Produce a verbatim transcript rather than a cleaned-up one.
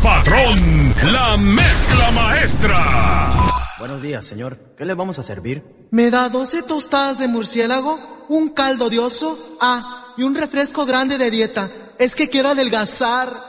patrón, la mezcla maestra. Buenos días, señor. ¿Qué le vamos a servir? ¿Me da doce tostadas de murciélago, un caldo de oso, ah, y un refresco grande de dieta? Es que quiero adelgazar.